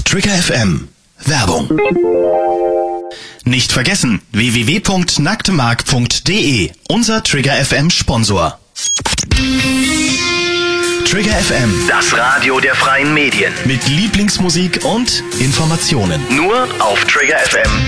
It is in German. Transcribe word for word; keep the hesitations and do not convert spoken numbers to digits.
Trigger F M. Werbung. Nicht vergessen, w w w punkt nacktemark punkt de, unser Trigger F M Sponsor. Trigger F M, Das Radio der freien Medien. mit Lieblingsmusik und Informationen. Nur auf Trigger F M.